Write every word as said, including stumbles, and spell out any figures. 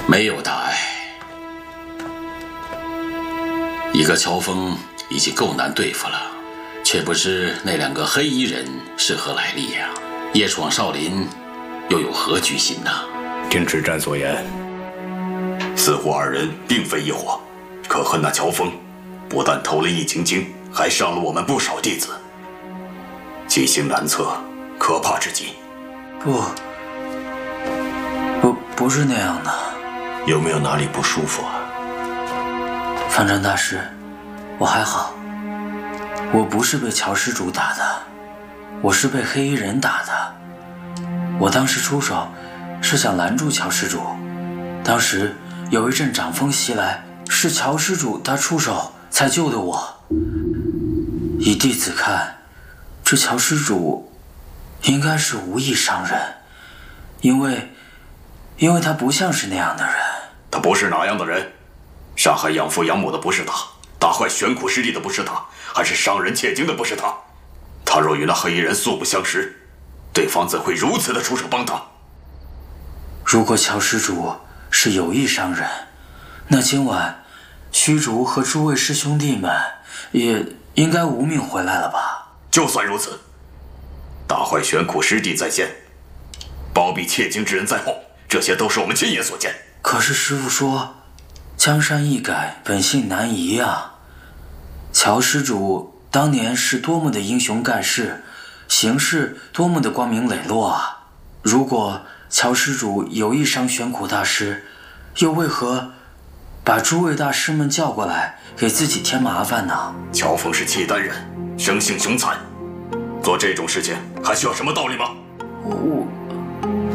没有大碍。一个乔峰已经够难对付了，却不知那两个黑衣人是何来历呀？夜闯少林，又有何居心呐？ 听指战所言， 似乎二人并非一伙，可恨那乔峰，不但偷了易筋经，还伤了我们不少弟子，机心难测，可怕至极。 不，不，不是那样的。 有没有哪里不舒服啊？ 方丈大师，我还好，我不是被乔施主打的，我是被黑衣人打的。我当时出手是想拦住乔施主，当时有一阵掌风袭来，是乔施主他出手才救的我。以弟子看，这乔施主应该是无意伤人，因为因为他不像是那样的人。 他不是哪样的人？杀害养父养母的不是他，打坏玄苦师弟的不是他，还是伤人窃经的不是他。他若与那黑衣人素不相识，对方怎会如此的出手帮他？ 如果乔施主是有意伤人，那今晚虚竹和诸位师兄弟们也应该无命回来了吧？ 就算如此，打坏玄苦师弟在先，包庇窃经之人在后，这些都是我们亲眼所见。 可是师父说，江山易改，本性难移啊。乔施主当年是多么的英雄盖世，行事多么的光明磊落啊！如果乔施主有意伤玄苦大师，又为何把诸位大师们叫过来，给自己添麻烦呢？ 乔峰是契丹人，生性凶残，做这种事情还需要什么道理吗？ 我我